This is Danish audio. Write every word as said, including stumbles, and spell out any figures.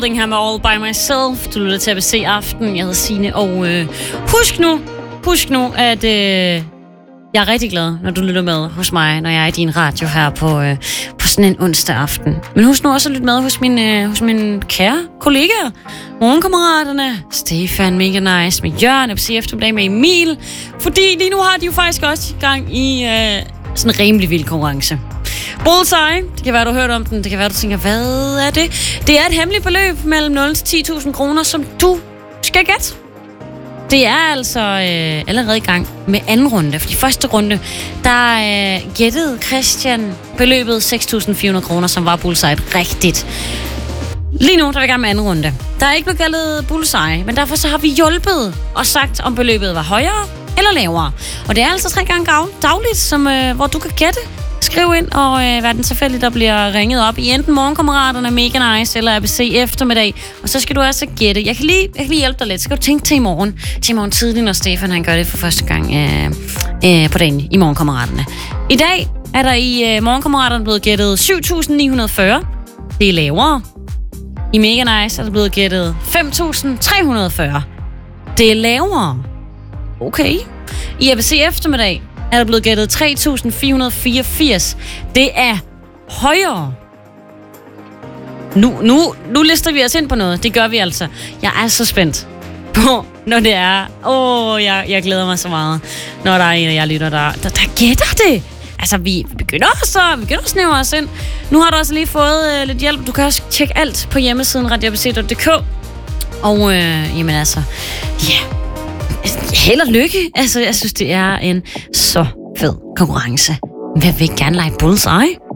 her med All By Myself. Du lytter til A B C Aften. Jeg hedder Signe, og øh, husk nu, husk nu, at øh, jeg er rigtig glad, når du lytter med hos mig, når jeg er i din radio her på, øh, på sådan en onsdag aften. Men husk nu også at lytte med hos mine, øh, hos mine kære kollegaer. Morgenkammeraterne, Stefan, mega nice, med Jørgen, A B C Eftermiddag med Emil. Fordi lige nu har de jo faktisk også i gang i øh, sådan en rimelig vild konkurrence. Bullseye, det kan være, du har hørt om den. Det kan være, du tænker, hvad er det? Det er et hemmeligt beløb mellem nul til ti tusind kroner, som du skal gætte. Det er altså øh, allerede i gang med anden runde. For de første runde, der øh, gættede Christian beløbet seks tusind fire hundrede kroner, som var Bullseye rigtigt. Lige nu, der er vi i gang med anden runde. Der er ikke blevet gældet Bullseye, men derfor så har vi hjulpet og sagt, om beløbet var højere eller lavere. Og det er altså tre gange dagligt, som, øh, hvor du kan gætte. Skriv ind, og øh, hvad den tilfældigt, der bliver ringet op i enten Morgenkammeraterne, Mega Nice eller A B C Eftermiddag. Og så skal du altså gætte. Jeg kan lige, jeg kan lige hjælpe dig lidt. Så skal du tænke til i morgen. Til i morgen tidlig, når Stefan han gør det for første gang øh, øh, på dagen i Morgenkammeraterne. I dag er der i øh, Morgenkammeraterne blevet gættet syv tusind ni hundrede og fyrre. Det er lavere. I Mega Nice er der blevet gættet fem tusind tre hundrede og fyrre. Det er lavere. Okay. I A B C Eftermiddag er der blevet gættet tre tusind fire hundrede og fireogfirs. Det er højere. Nu, nu, nu lister vi os ind på noget. Det gør vi altså. Jeg er så spændt på, når det er. Åh, oh, jeg, jeg glæder mig så meget, når der er en af jer lytter, der, der, der gætter det. Altså, vi begynder også vi begynder at snævre os ind. Nu har du også lige fået øh, lidt hjælp. Du kan også tjekke alt på hjemmesiden radio a b c punktum d k. Og øh, jamen altså, ja... Yeah. Held og lykke. Altså, jeg synes, det er en så fed konkurrence. Hvem vil gerne lege Bullseye?